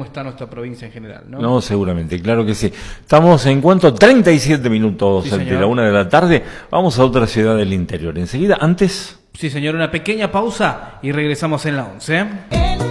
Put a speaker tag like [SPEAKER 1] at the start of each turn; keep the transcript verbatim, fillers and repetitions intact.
[SPEAKER 1] cómo está nuestra provincia en general, ¿no?
[SPEAKER 2] No, seguramente, claro que sí. Estamos en cuanto treinta y siete minutos
[SPEAKER 1] Sí,
[SPEAKER 2] de la una de la tarde. Vamos a otra ciudad del interior. Enseguida, antes...
[SPEAKER 1] Sí, señor, una pequeña pausa y regresamos en la once.